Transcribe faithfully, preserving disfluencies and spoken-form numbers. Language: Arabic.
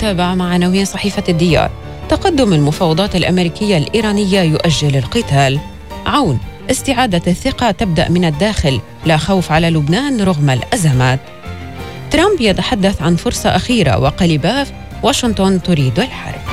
نتابع مع عناوين صحيفة الديار. تقدم المفاوضات الأمريكية الإيرانية يؤجل القتال. عون استعادة الثقة تبدأ من الداخل، لا خوف على لبنان رغم الأزمات. ترامب يتحدث عن فرصة أخيرة، وقلباف واشنطن تريد الحرب.